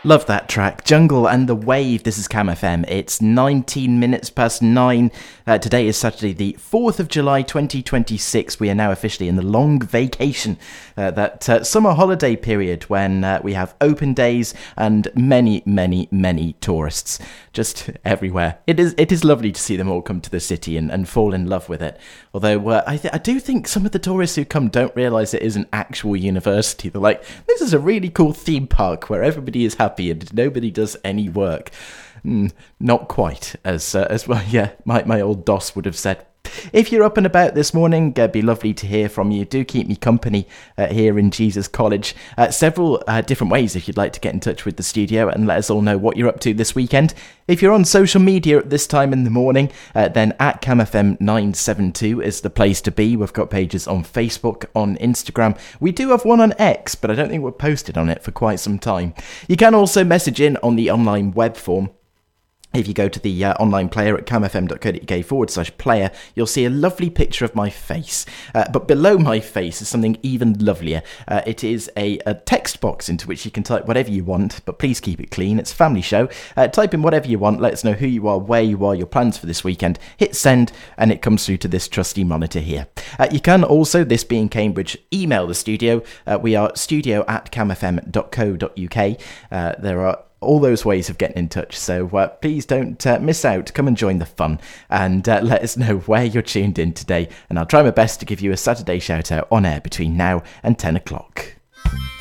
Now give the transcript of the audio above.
Love that track. Jungle and the Wave. This is Cam FM. It's 19 minutes past 9. Today is Saturday, the 4th of July, 2026. We are now officially in the long vacation, that summer holiday period when we have open days and many, many, many tourists just everywhere. It is lovely to see them all come to the city and fall in love with it. Although I do think some of the tourists who come don't realise it is an actual university. They're like, this is a really cool theme park where everybody is happy and nobody does any work. Not quite as well. Yeah, my old DOS would have said. If you're up and about this morning, it'd be lovely to hear from you. Do keep me company here in Jesus College. Several different ways if you'd like to get in touch with the studio and let us all know what you're up to this weekend. If you're on social media at this time in the morning, then at CamFM972 is the place to be. We've got pages on Facebook, on Instagram. We do have one on X, but I don't think we're posted on it for quite some time. You can also message in on the online web form. If you go to the online player at camfm.co.uk/player, you'll see a lovely picture of my face. But below my face is something even lovelier. It is a text box into which you can type whatever you want, but please keep it clean. It's a family show. Type in whatever you want. Let us know who you are, where you are, your plans for this weekend. Hit send, and it comes through to this trusty monitor here. You can also, this being Cambridge, email the studio. We are studio@camfm.co.uk. There are all those ways of getting in touch, so please don't miss out. Come and join the fun and let us know where you're tuned in today, and I'll try my best to give you a Saturday shout out on air between now and 10 o'clock.